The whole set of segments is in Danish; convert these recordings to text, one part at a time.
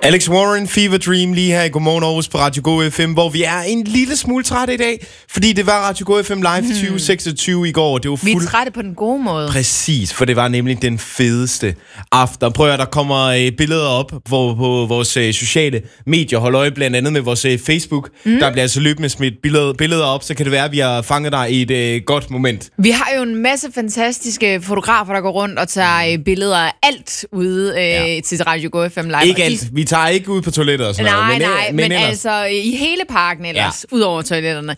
Alex Warren, Fever Dream, lige her i Godmorgen Aarhus på Radio Go FM, hvor vi er en lille smule trætte i dag, fordi det var Radio Go FM Live 2026 i går. Det var Vi er trætte på den gode måde. Præcis, for det var nemlig den fedeste aften. Prøv at der kommer billeder op på vores sociale medier. Hold øje blandt andet med vores Facebook. Der bliver altså løbende smidt billeder op, så kan det være, at vi har fanget dig i et godt moment. Vi har jo en masse fantastiske fotografer, der går rundt og tager billeder af alt ude til Radio Go FM Live. Ikke alt. Vi tager ikke ud på toiletter og sådan noget. Men altså i hele parken ellers, ud over toiletterne.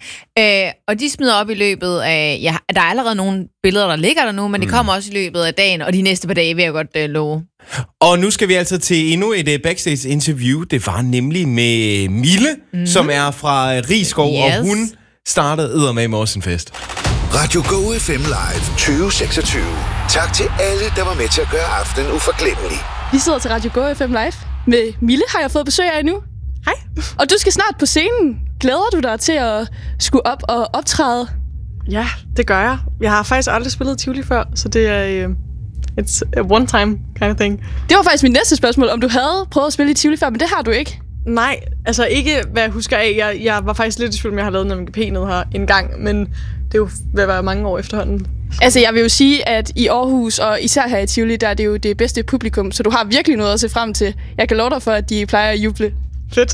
Og de smider op i løbet af... der er allerede nogle billeder, der ligger der nu, men det kommer også i løbet af dagen, og de næste par dage vil jeg godt love. Og nu skal vi altså til endnu et backstage-interview. Det var nemlig med Mille, som er fra Risskov, og hun startede eddermame også en fest. Radio Go FM Live 2026. Tak til alle, der var med til at gøre aftenen uforglemmelig. Vi sidder til Radio Go FM Live. Med Mille har jeg fået besøg af nu. Hej. Og du skal snart på scenen. Glæder du dig til at skulle op og optræde? Ja, det gør jeg. Jeg har faktisk aldrig spillet Tivoli før, så det er it's a one-time kind of thing. Det var faktisk mit næste spørgsmål, om du havde prøvet at spille i Tivoli før, men det har du ikke. Nej, altså ikke hvad jeg husker af. Jeg var faktisk lidt i tvivl, om jeg har lavet en MGP ned her en gang, men det er jo ved at være mange år efterhånden. Altså, jeg vil jo sige, at i Aarhus, og især her i Tivoli, der er det jo det bedste publikum, så du har virkelig noget at se frem til. Jeg kan love dig for, at de plejer at juble. Fedt.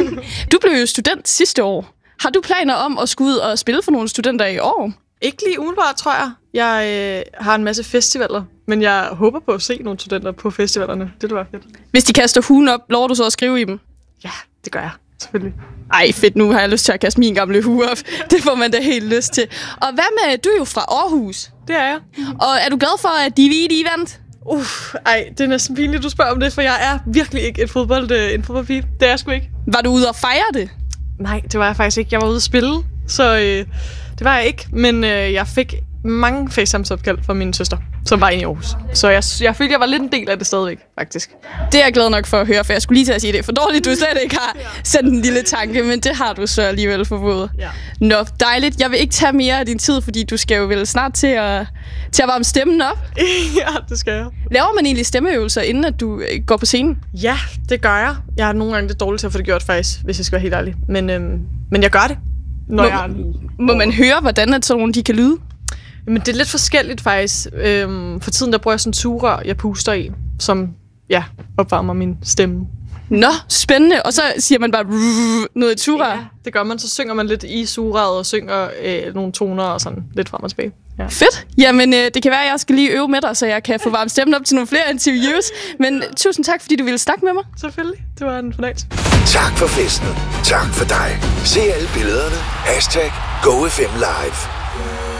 Du blev jo student sidste år. Har du planer om at skulle ud og spille for nogle studenter i år? Ikke lige umiddelbart, tror jeg. Jeg har en masse festivaler, men jeg håber på at se nogle studenter på festivalerne. Det ville være fedt. Hvis de kaster hugen op, lover du så at skrive i dem? Ja, det gør jeg. Selvfølgelig. Ej, fedt, nu har jeg lyst til at kaste min gamle hue op. Det får man da helt lyst til. Og hvad med, du er jo fra Aarhus. Det er jeg. Og er du glad for, at de vandt? Det er næsten pinligt, du spørger om det, for jeg er virkelig ikke en fodboldpige. Det er jeg sgu ikke. Var du ude at fejre det? Nej, det var jeg faktisk ikke. Jeg var ude at spille, så det var jeg ikke. Men jeg fik mange FaceTime-opkald fra min søster, som var inde i Aarhus. Så jeg følte, jeg var lidt en del af det stadigvæk, faktisk. Det er jeg glad nok for at høre, for jeg skulle lige til at sige det. For dårligt, du slet ikke har sendt en lille tanke, men det har du så alligevel forbudt. Ja. Nå, dejligt. Jeg vil ikke tage mere af din tid, fordi du skal jo vel snart til at varme stemmen op. Ja, det skal jeg. Laver man egentlig stemmeøvelser, inden at du går på scenen? Ja, det gør jeg. Jeg er nogle gange lidt dårlig til at få det gjort, faktisk, hvis jeg skal være helt ærlig. Men jeg gør det, når må man høre, hvordan at sådan nogle de kan lyde? Men det er lidt forskelligt faktisk. For tiden der bruger jeg sådan en sugerør, jeg puster i, som opvarmer min stemme. Nå, spændende. Og så siger man bare noget i sugerør? Ja, det gør man. Så synger man lidt i sugerøret og synger nogle toner og sådan lidt frem og tilbage. Ja. Fedt. Jamen, det kan være, at jeg skal lige øve med dig, så jeg kan få varmet stemmen op til nogle flere interviews. Men tusind tak, fordi du ville snakke med mig. Selvfølgelig. Det var en fornøjelse. Tak for festen. Tak for dig. Se alle billederne. #GoFM Live.